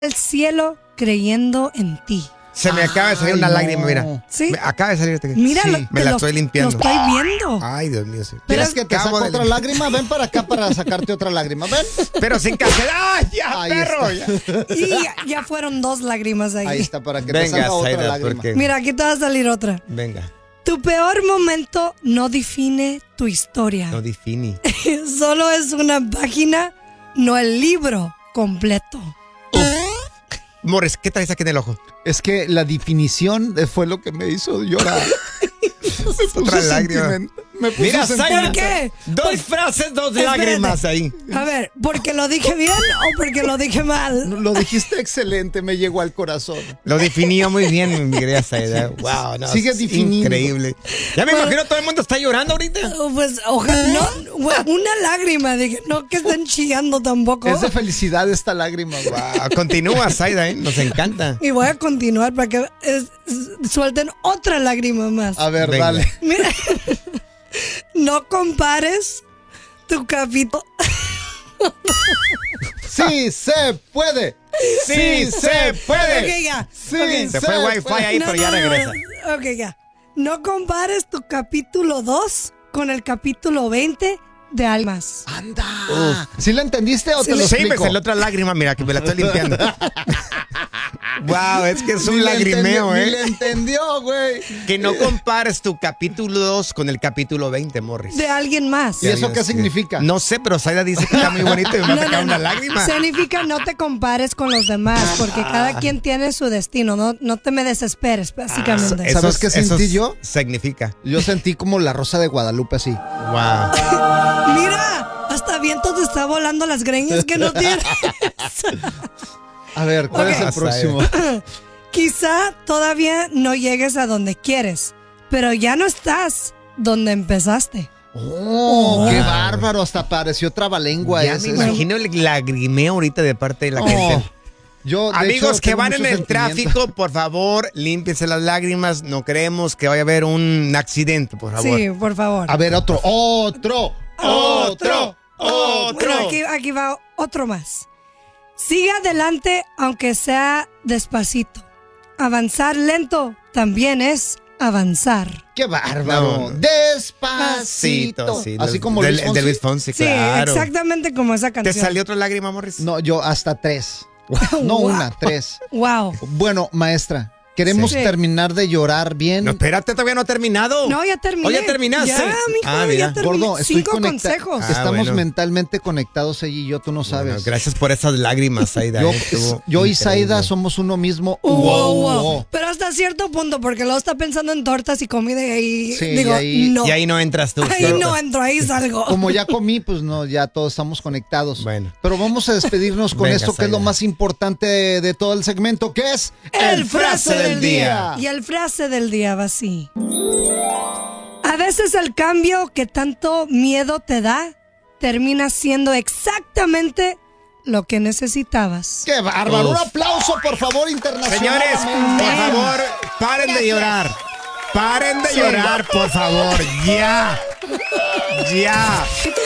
el cielo creyendo en ti. Se me acaba de salir una lágrima, mira. ¿Sí? Me acaba de salir. Mira, sí, me la estoy limpiando. Lo estoy viendo. Ay, Dios mío. Sí. ¿Quieres que te saque otra lágrima? Ven para acá para sacarte otra lágrima. Ven. Pero sin cancelar. ¡Ay, ya, Ahí perro! está. Ya. Y ya fueron 2 lágrimas ahí. Ahí está, para que te Venga, salga otra Zaida, lágrima. porque... Mira, aquí te va a salir otra. Venga. Tu peor momento no define tu historia. No defini. Solo es una página, no el libro completo. Morris, ¿qué traes aquí en el ojo? Es que la definición fue lo que me hizo llorar. Otra lágrima. Mira, ¿Por qué? 2 frases, 2 lágrimas ahí. A ver, ¿porque lo dije bien o porque lo dije mal? Lo dijiste excelente, me llegó al corazón. Lo definió muy bien, mi querida Zaida. Wow, no, Sigue definiendo. Increíble. Ya me imagino todo el mundo está llorando ahorita. Pues ojalá, no, una lágrima, dije, no que estén chillando tampoco. Es de felicidad esta lágrima. Wow, continúa, Zaida, nos encanta. Y voy a continuar para que suelten otra lágrima más. A ver, Venga. dale. Mira, no compares tu capítulo. Sí se puede. Sí se puede. Ok, ya. Sí, Ok. Se fue Wi-Fi ahí, pero ya regresa. Ok, ya. No compares tu capítulo 2 con el capítulo 20 de Almas. Anda. ¿Sí la entendiste o te lo Sí, me explico? salió otra lágrima, mira, que me la estoy limpiando. Wow, es que es un Ni le lagrimeo, entendió, ni le entendió, güey. Que no compares tu capítulo 2 con el capítulo 20, Morris. De alguien más. ¿Y eso qué significa? No sé, pero Zaida dice que está muy bonito y me va a sacar una lágrima. Significa no te compares con los demás, porque cada quien tiene su destino. No te me desesperes, básicamente. Eso ¿Sabes qué sentí yo? Significa. Yo sentí como la Rosa de Guadalupe así. Wow. Mira, hasta viento te está volando las greñas que no tienes. A ver, ¿cuál Ok. es el próximo? Quizá todavía no llegues a donde quieres, pero ya no estás donde empezaste. Oh, qué bárbaro, hasta pareció trabalengua Ya ese. me imagino el lagrimeo ahorita de parte de la gente. Yo, de Amigos hecho, que tengo van en mucho el sentimiento. tráfico, por favor, límpiense las lágrimas. No queremos que vaya a haber un accidente, por favor. Sí, por favor. A ver, otro. Bueno, aquí va otro más. Sigue adelante aunque sea despacito. Avanzar lento también es avanzar. ¡Qué bárbaro! No. Despacito. Sí, Así como de Luis Fonsi. Luis Fonsi, Sí, claro. exactamente como esa ¿Te canción. salió otra lágrima, Morris? No, yo hasta 3. No Wow. una, 3. Wow. Bueno, maestra, queremos Sí. terminar de llorar bien. No, espérate, todavía no ha terminado. No, ya terminé. ¿Oh, ya terminaste? Ya, mijo, Ah, mira. ya terminé. Gordo, estoy 5 conectado. consejos. Ah, Estamos bueno. mentalmente conectados ella y yo, tú no sabes. Bueno, gracias por esas lágrimas, Zaida. Yo y Zaida somos uno mismo. Wow. Pero hasta cierto punto, porque luego está pensando en tortas y comida y ahí Sí, digo, y ahí- no. Y ahí no entras tú. Ahí no entro, ahí salgo. Como ya comí, pues no, ya todos estamos conectados. Bueno. Pero vamos a despedirnos con Venga, esto que es lo Zaida. más importante de todo el segmento, que es El frase del día. Y el frase del día va así. A veces el cambio que tanto miedo te da termina siendo exactamente lo que necesitabas. ¡Qué bárbaro! Uf. Un aplauso, por favor, internacional. Señores, por favor, paren de llorar. Paren de llorar, por favor. Ya. Ya.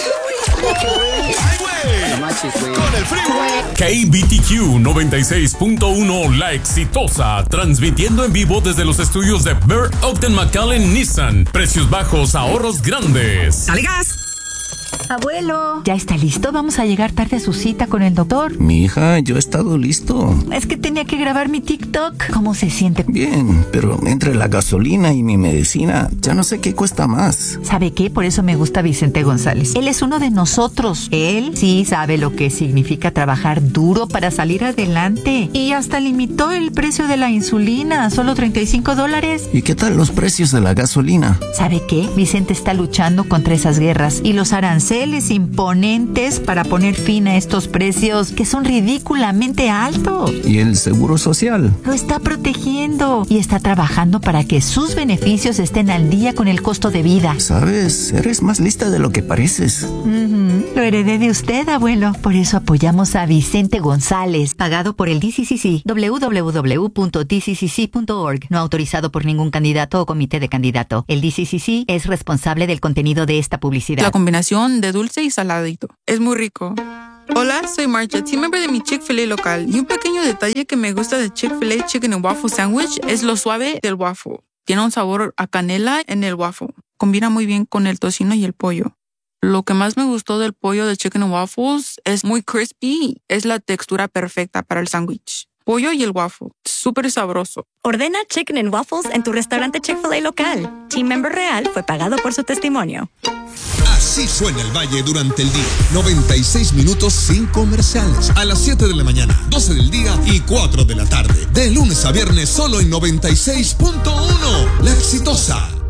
Con el Freeway. KBTQ 96.1 La Exitosa, transmitiendo en vivo desde los estudios de Burt Ogden McAllen Nissan. Precios bajos, ahorros grandes. ¡Dale gas! Abuelo, ¿ya está listo? Vamos a llegar tarde a su cita con el doctor. Mi hija, yo he estado listo. Es que tenía que grabar mi TikTok. ¿Cómo se siente? Bien, pero entre la gasolina y mi medicina, ya no sé qué cuesta más. ¿Sabe qué? Por eso me gusta Vicente González. Él es uno de nosotros. Él sí sabe lo que significa trabajar duro para salir adelante. Y hasta limitó el precio de la insulina, solo $35. ¿Y qué tal los precios de la gasolina? ¿Sabe qué? Vicente está luchando contra esas guerras y los aranceles imponentes para poner fin a estos precios que son ridículamente altos. ¿Y el seguro social? Lo está protegiendo y está trabajando para que sus beneficios estén al día con el costo de vida. ¿Sabes? Eres más lista de lo que pareces. Lo heredé de usted, abuelo. Por eso apoyamos a Vicente González, pagado por el DCCC. www.dccc.org. No autorizado por ningún candidato o comité de candidato. El DCCC es responsable del contenido de esta publicidad. La combinación de dulce y saladito. Es muy rico. Hola, soy Marcia, team member de mi Chick-fil-A local. Y un pequeño detalle que me gusta de Chick-fil-A Chicken and Waffle Sandwich es lo suave del waffle. Tiene un sabor a canela en el waffle. Combina muy bien con el tocino y el pollo. Lo que más me gustó del pollo de Chicken and Waffles es muy crispy. Es la textura perfecta para el sándwich. Pollo y el waffle. Súper sabroso. Ordena Chicken and Waffles en tu restaurante Chick-fil-A local. Team member real fue pagado por su testimonio. Así suena el Valle durante el día. 96 minutos sin comerciales. A las 7 de la mañana, 12 del día y 4 de la tarde. De lunes a viernes solo en 96.1. La Exitosa.